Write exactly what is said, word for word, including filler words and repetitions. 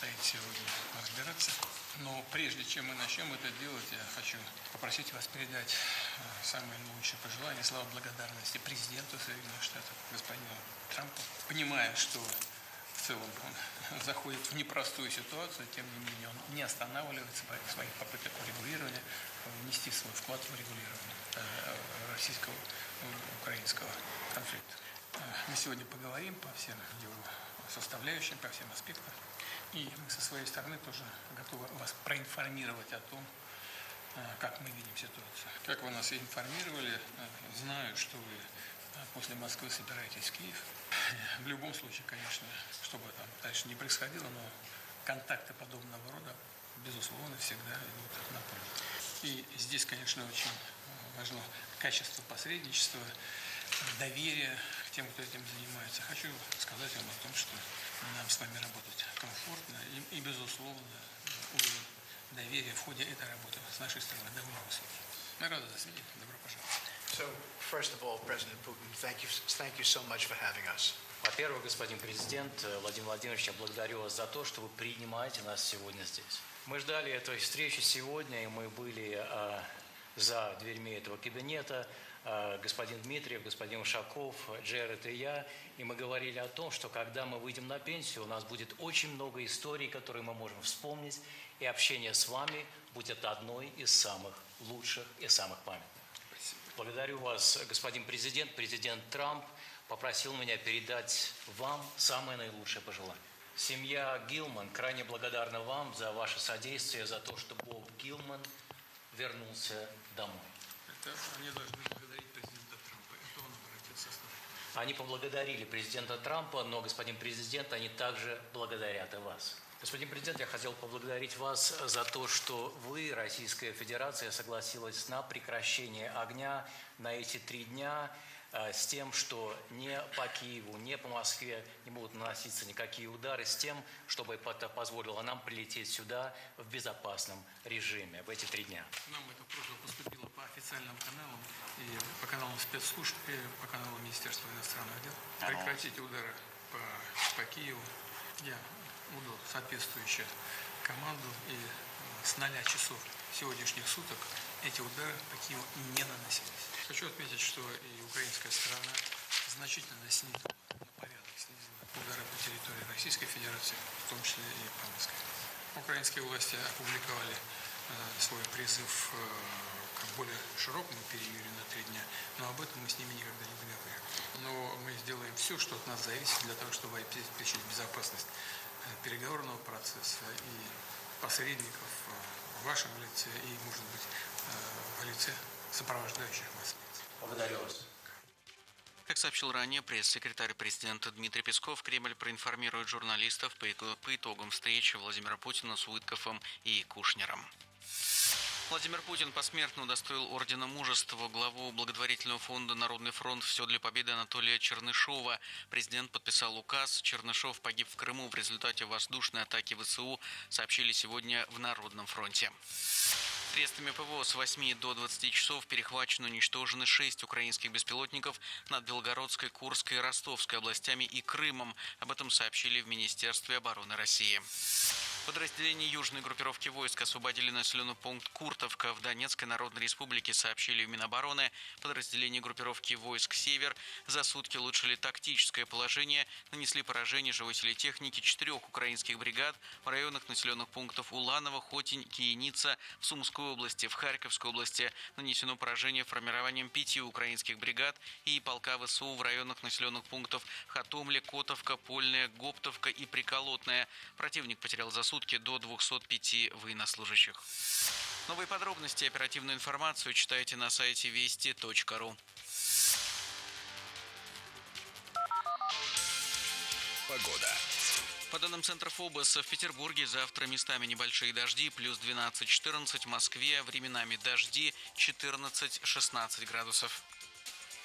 предстоит сегодня разбираться. Но прежде чем мы начнем это делать, я хочу попросить вас передать самые лучшие пожелания, слова благодарности президенту Соединенных Штатов, господину Трампу, понимая, что в целом он заходит в непростую ситуацию, тем не менее он не останавливается в своих попытках урегулирования, внести свой вклад в регулирование российско-украинского конфликта. Мы сегодня поговорим по всем его составляющим, по всем аспектам. И мы со своей стороны тоже готовы вас проинформировать о том, как мы видим ситуацию. Как вы нас информировали, знаю, что вы после Москвы собираетесь в Киев. В любом случае, конечно, что бы там дальше не происходило, но контакты подобного рода, безусловно, всегда идут на пользу. И здесь, конечно, очень важно качество посредничества, доверие к тем, кто этим занимается. Хочу сказать вам о том, что нам с вами работать комфортно и, и безусловно, уровень доверия в ходе этой работы с нашей стороны довольно высокий. Мы рады за свидетелей. Добро пожаловать. So, first of all, President Putin, thank you, thank you so much for having us. Во-первых, господин президент Владимир Владимирович, я благодарю вас за то, что вы принимаете нас сегодня здесь. Мы ждали этой встречи сегодня, и мы были а, за дверьми этого кабинета, а, господин Дмитриев, господин Ушаков, Джеред и я, и мы говорили о том, что когда мы выйдем на пенсию, у нас будет очень много историй, которые мы можем вспомнить, и общение с вами будет одной из самых лучших и самых памятных. Благодарю вас, господин президент. Президент Трамп попросил меня передать вам самое наилучшее пожелание. Семья Гилман крайне благодарна вам за ваше содействие, за то, что Боб Гилман вернулся домой. Это они должны благодарить президента Трампа. Это он обратился с нами. Они поблагодарили президента Трампа, но, господин президент, они также благодарят и вас. Господин президент, я хотел поблагодарить вас за то, что вы, Российская Федерация, согласилась на прекращение огня на эти три дня э, с тем, что не по Киеву, не по Москве не будут наноситься никакие удары, с тем, чтобы это позволило нам прилететь сюда в безопасном режиме в эти три дня. Нам это просьба поступила по официальным каналам, и по каналам спецслужб, и по каналу Министерства иностранных дел. Прекратить удары по, по Киеву. Я удал соответствующую команду, и с ноля часов сегодняшних суток эти удары по Киеву не наносились. Хочу отметить, что и украинская сторона значительно снизила, на порядок снизила удары по территории Российской Федерации, в том числе и по Москве. Украинские власти опубликовали э, свой призыв э, к более широкому перемирию на три дня, но об этом мы с ними никогда не говорили. Но мы сделаем все, что от нас зависит, для того, чтобы обеспечить безопасность переговорного процесса и посредников в вашем лице и, может быть, в лице сопровождающих вас лиц. Благодарю вас. Как сообщил ранее пресс-секретарь президента Дмитрий Песков, Кремль проинформирует журналистов по итогам встречи Владимира Путина с Уиткофом и Кушнером. Владимир Путин посмертно удостоил ордена мужества главу благотворительного фонда «Народный фронт. Все для победы» Анатолия Чернышова. Президент подписал указ. Чернышов погиб в Крыму в результате воздушной атаки ВСУ, сообщили сегодня в Народном фронте. Средствами ПВО с восьми до двадцати часов перехвачено и уничтожены шесть украинских беспилотников над Белгородской, Курской, Ростовской областями и Крымом. Об этом сообщили в Министерстве обороны России. Подразделения южной группировки войск освободили населенный пункт Куртовка в Донецкой Народной Республике, сообщили в Минобороны. Подразделения группировки войск «Север» за сутки улучшили тактическое положение, нанесли поражение живой силе техники четырех украинских бригад в районах населенных пунктов Уланово, Хотинь, Кияница, в Сумской области, в Харьковской области. Нанесено поражение формированием пяти украинских бригад и полка ВСУ в районах населенных пунктов Хатомля, Котовка, Польная, Гоптовка и Приколотная. Противник потерял за сутки до двухсот пяти военнослужащих. Новые подробности и оперативную информацию читайте на сайте вести точка ру. Погода. По данным Центра ФОБОС, в Петербурге завтра местами небольшие дожди, плюс двенадцать-четырнадцать, в Москве временами дожди, четырнадцать-шестнадцать градусов.